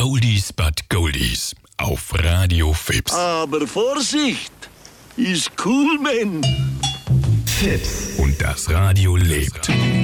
Oldies but Goldies auf Radio Fips. Aber Vorsicht, ist cool, Mann. Fips. Und das Radio lebt.